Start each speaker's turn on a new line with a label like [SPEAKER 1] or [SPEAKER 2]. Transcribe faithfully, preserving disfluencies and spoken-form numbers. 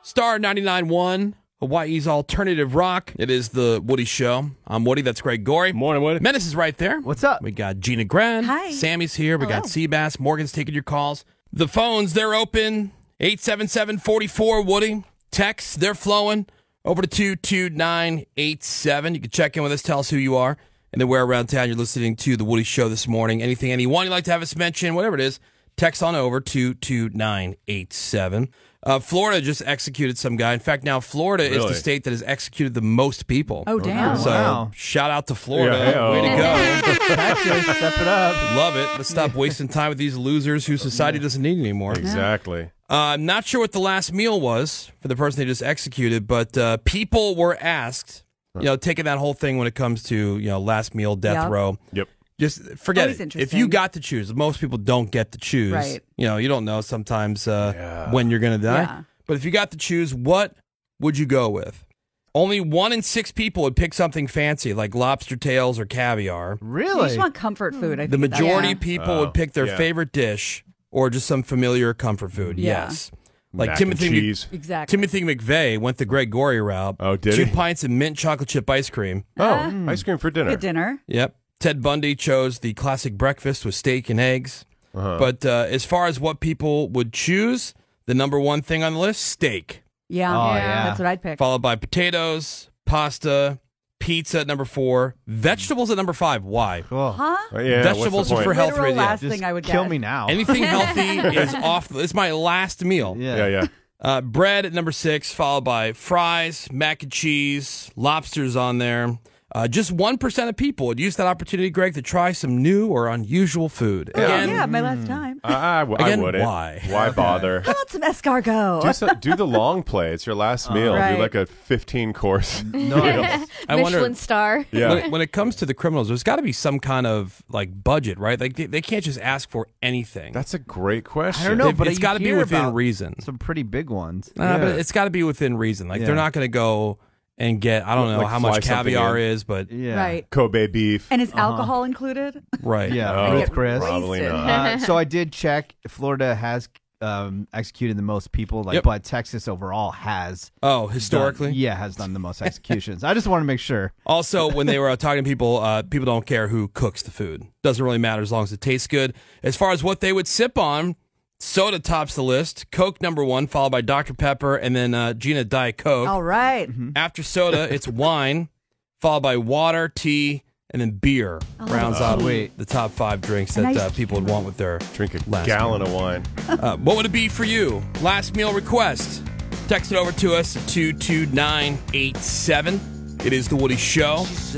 [SPEAKER 1] Star ninety-nine point one, Hawaii's alternative rock. It is the Woody Show. I'm Woody. That's Greg Gorey.
[SPEAKER 2] Morning, Woody.
[SPEAKER 1] Menace is right there.
[SPEAKER 3] What's up?
[SPEAKER 1] We got Gina Gren.
[SPEAKER 4] Hi.
[SPEAKER 1] Sammy's here. We
[SPEAKER 4] Hello.
[SPEAKER 1] got Seabass. Morgan's taking your calls. The phones, they're open. eight seven seven, four four, Woody. Texts, they're flowing. Over to two two nine eight seven. You can check in with us. Tell us who you are. And then where around town you're listening to the Woody Show this morning. Anything, anyone you'd like to have us mention, whatever it is, text on over two two nine eight seven. Uh, Florida just executed some guy. In fact, now Florida is
[SPEAKER 2] Really?
[SPEAKER 1] the state that has executed the most people.
[SPEAKER 4] Oh, damn.
[SPEAKER 1] So
[SPEAKER 3] Wow.
[SPEAKER 1] shout out to Florida.
[SPEAKER 2] Yeah, hey-o.
[SPEAKER 1] Way to go.
[SPEAKER 3] Texas, step it up.
[SPEAKER 1] Love it. Let's stop wasting time with these losers who society doesn't need anymore.
[SPEAKER 2] Exactly.
[SPEAKER 1] Uh, I'm not sure what the last meal was for the person they just executed, but uh, people were asked, you know, taking that whole thing when it comes to, you know, last meal, death
[SPEAKER 4] Yep.
[SPEAKER 1] row.
[SPEAKER 2] Yep.
[SPEAKER 1] Just forget
[SPEAKER 4] Always
[SPEAKER 1] it.
[SPEAKER 4] interesting.
[SPEAKER 1] If you got to choose, most people don't get to choose.
[SPEAKER 4] Right.
[SPEAKER 1] You know, you don't know sometimes uh,
[SPEAKER 2] Yeah.
[SPEAKER 1] when you're going to die.
[SPEAKER 4] Yeah.
[SPEAKER 1] But if you got to choose, what would you go with? Only one in six people would pick something fancy like lobster tails or caviar.
[SPEAKER 4] You
[SPEAKER 3] Really?
[SPEAKER 4] just want comfort food. I
[SPEAKER 1] The
[SPEAKER 4] think that's-
[SPEAKER 1] majority
[SPEAKER 4] yeah.
[SPEAKER 1] of people
[SPEAKER 2] Oh,
[SPEAKER 1] would pick their
[SPEAKER 2] yeah.
[SPEAKER 1] favorite dish or just some familiar comfort food.
[SPEAKER 4] Yeah.
[SPEAKER 1] Yes. Like
[SPEAKER 2] Mac
[SPEAKER 1] Timothy
[SPEAKER 2] and
[SPEAKER 1] Mc-
[SPEAKER 2] cheese.
[SPEAKER 4] Exactly.
[SPEAKER 1] Timothy McVeigh went the Greg Gorey route.
[SPEAKER 2] Oh, did
[SPEAKER 1] Two
[SPEAKER 2] he?
[SPEAKER 1] pints of mint chocolate chip ice cream.
[SPEAKER 2] Oh, ice cream for dinner.
[SPEAKER 4] Good dinner.
[SPEAKER 1] Yep. Ted Bundy chose the classic breakfast with steak and eggs.
[SPEAKER 2] Uh-huh.
[SPEAKER 1] But uh, as far as what people would choose, the number one thing on the list, steak,
[SPEAKER 4] Yeah.
[SPEAKER 3] Oh, yeah.
[SPEAKER 4] That's what I'd pick.
[SPEAKER 1] followed by potatoes, pasta, pizza at number four, vegetables at number five. Why?
[SPEAKER 3] Cool.
[SPEAKER 4] Huh?
[SPEAKER 2] Oh, yeah,
[SPEAKER 1] Vegetables
[SPEAKER 2] what's the
[SPEAKER 1] are
[SPEAKER 2] point?
[SPEAKER 1] for health
[SPEAKER 4] Literal
[SPEAKER 1] radio.
[SPEAKER 4] last
[SPEAKER 3] Just
[SPEAKER 4] thing I would
[SPEAKER 3] kill
[SPEAKER 4] get.
[SPEAKER 3] me now.
[SPEAKER 1] Anything healthy is off. It's my last meal.
[SPEAKER 3] Yeah.
[SPEAKER 2] Yeah, yeah.
[SPEAKER 1] Uh, bread at number six, followed by fries, mac and cheese, lobsters on there. Uh, just one percent of people would use that opportunity, Greg, to try some new or unusual food.
[SPEAKER 4] Oh,
[SPEAKER 1] Again,
[SPEAKER 4] yeah, my last time.
[SPEAKER 2] I, I, w- I
[SPEAKER 1] Again,
[SPEAKER 2] wouldn't.
[SPEAKER 1] why?
[SPEAKER 2] Why bother?
[SPEAKER 4] I want some escargot.
[SPEAKER 2] do, some, do the long play. It's your last meal.
[SPEAKER 4] Right.
[SPEAKER 2] Do like a fifteen course.
[SPEAKER 3] No,
[SPEAKER 1] I
[SPEAKER 5] Michelin
[SPEAKER 1] wonder,
[SPEAKER 5] star.
[SPEAKER 2] Yeah.
[SPEAKER 1] when, when it comes to the criminals, there's got to be some kind of like budget, right? Like they, they can't just ask for anything.
[SPEAKER 2] That's a great question.
[SPEAKER 3] I don't know,
[SPEAKER 1] It-
[SPEAKER 3] but
[SPEAKER 1] it's
[SPEAKER 3] you
[SPEAKER 1] got to be
[SPEAKER 3] hear
[SPEAKER 1] within
[SPEAKER 3] about
[SPEAKER 1] reason.
[SPEAKER 3] some pretty big ones.
[SPEAKER 1] Nah,
[SPEAKER 2] Yeah.
[SPEAKER 1] but it's got to be within reason. Like
[SPEAKER 3] Yeah.
[SPEAKER 1] they're not going to go and get I don't know
[SPEAKER 2] Like
[SPEAKER 1] how
[SPEAKER 2] fly
[SPEAKER 1] much
[SPEAKER 2] something
[SPEAKER 1] caviar
[SPEAKER 2] in.
[SPEAKER 1] is, but
[SPEAKER 3] Yeah.
[SPEAKER 4] Right.
[SPEAKER 2] Kobe beef.
[SPEAKER 4] And is alcohol included?
[SPEAKER 1] right.
[SPEAKER 3] Yeah.
[SPEAKER 2] Oh,
[SPEAKER 3] Ruth
[SPEAKER 4] get
[SPEAKER 3] Chris.
[SPEAKER 2] probably
[SPEAKER 4] wasted.
[SPEAKER 2] not.
[SPEAKER 3] Uh, so I did check. Florida has um, executed the most people, like,
[SPEAKER 1] Yep.
[SPEAKER 3] but Texas overall has
[SPEAKER 1] Oh,
[SPEAKER 3] done-
[SPEAKER 1] historically.
[SPEAKER 3] yeah, has done the most executions. I just want to make sure.
[SPEAKER 1] Also, when they were talking to people, uh, people don't care who cooks the food. Doesn't really matter as long as it tastes good. As far as what they would sip on, soda tops the list. Coke number one, followed by Doctor Pepper, and then uh, Gina Diet Coke.
[SPEAKER 4] All right.
[SPEAKER 1] After soda, it's wine, followed by water, tea, and then beer. Rounds out
[SPEAKER 3] Sweet.
[SPEAKER 1] the top five drinks
[SPEAKER 4] A
[SPEAKER 1] that
[SPEAKER 4] nice
[SPEAKER 1] uh, people would want with their
[SPEAKER 2] Drink a
[SPEAKER 1] last
[SPEAKER 2] gallon
[SPEAKER 1] meal.
[SPEAKER 2] of wine.
[SPEAKER 1] Uh, what would it be for you? Last meal request. Text it over to us at two two nine eight seven. It is The Woody Show.